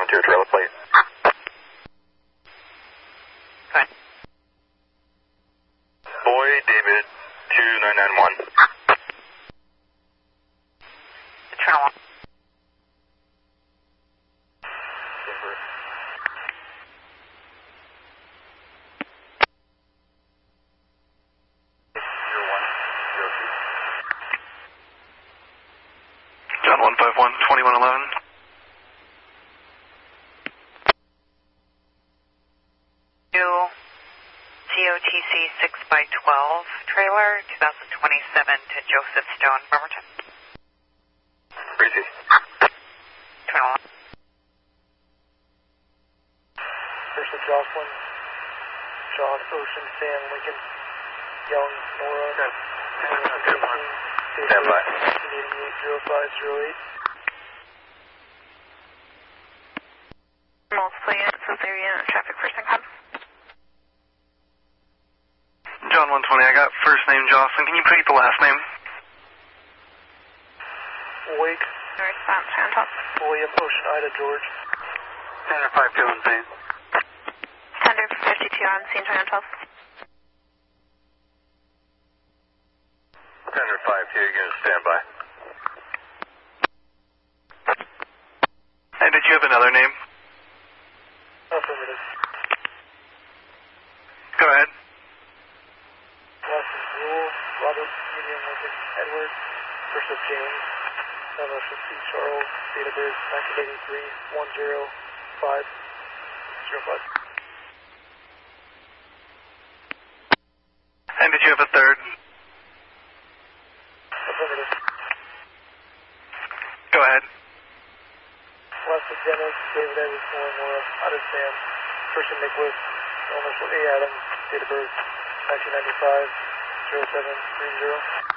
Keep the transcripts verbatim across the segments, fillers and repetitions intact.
to your trailer plate. Fine. Boy, David, two nine nine one. Channel one. John one five one, twenty-one eleven. New T O T C six by twelve trailer, twenty twenty-seven to Joseph Stone, Bremerton. Breezy. twenty-one. First of Jocelyn, John, Ocean, Sam, Lincoln, Young, Nora, Good. Stand by. eight zero five zero eight. Multiple units of their unit traffic first and come. John one twenty, I got first name Jocelyn. Can you repeat the last name? Wake, Response, hand top. William, Ocean, Ida, George. Standard five two on scene. Standard fifty-two on scene, hand top. Standard five two, you're going to stand by. And did you have another name? Affirmative. Go ahead. Last is Rule, Robert, Medium, Lincoln, Edward. First of James, Initial C. Charles, date of birth nineteen eighty-three, one zero five zero five. And did you have a third? Affirmative. Go ahead. Last is Dennis, David, Edward, Noah, Nora, Ida, Sam. First of Nicholas, Initial A. Adams, date of birth nineteen ninety-five, zero seven three zero.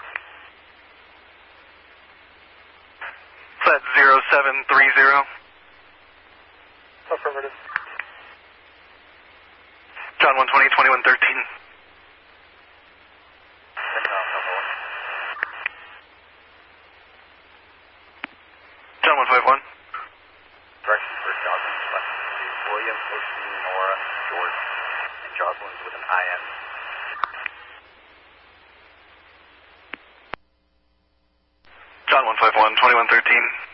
Is that zero seven three zero? Affirmative. John one twenty, twenty-one thirteen. John one five one. Directions for Jocelyn selected to William, Ocean, Nora, George, and Jocelyn's with an I N. John one five one, twenty-one thirteen.